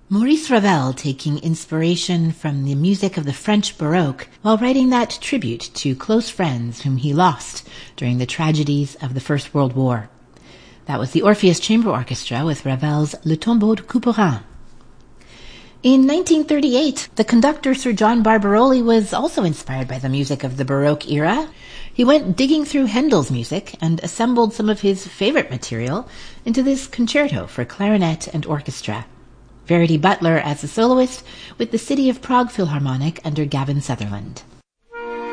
Maurice Ravel taking inspiration from the music of the French Baroque while writing that tribute to close friends whom he lost during the tragedies of the First World War. That was the Orpheus Chamber Orchestra with Ravel's Le Tombeau de Couperin. In 1938, the conductor Sir John Barbaroli was also inspired by the music of the Baroque era. He went digging through Handel's music and assembled some of his favorite material into this concerto for clarinet and orchestra. Verity Butler as a soloist with the City of Prague Philharmonic under Gavin Sutherland.